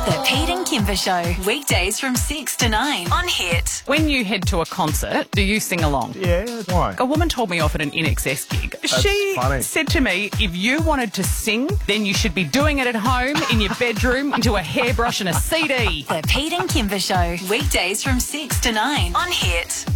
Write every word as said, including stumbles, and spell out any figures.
The Pete and Kimber Show, weekdays from six to nine on Hit. When you head to a concert, do you sing along? Yeah, why? A woman told me off at an N X S gig. That's she funny. said to me, if you wanted to sing, then you should be doing it at home, in your bedroom, into a hairbrush and a C D. The Pete and Kimber Show, weekdays from six to nine on Hit.